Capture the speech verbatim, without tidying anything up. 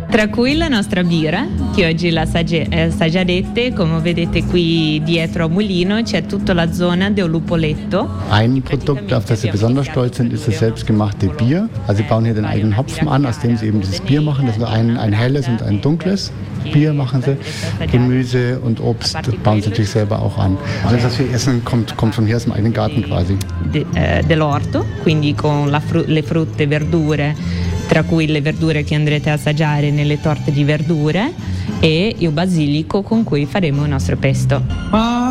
Tra cui la nostra birra, che oggi la assaggerete, come vedete qui dietro a Mulino c'è tutta la zona del Lupoletto. Ein Produkt, auf das sie besonders stolz sind, ist das selbstgemachte Bier. Also sie bauen hier den eigenen Hopfen an, aus dem sie eben dieses Bier machen. Das ist ein, ein helles und ein dunkles Bier machen sie. Gemüse und Obst bauen sie natürlich selber auch an. Alles, was wir essen, kommt, kommt von hier aus dem eigenen Garten quasi. De, eh, dell'orto, quindi con la fru- le frutte, verdure, tra cui le verdure che andrete a assaggiare nelle torte di verdure e il basilico con cui faremo il nostro pesto.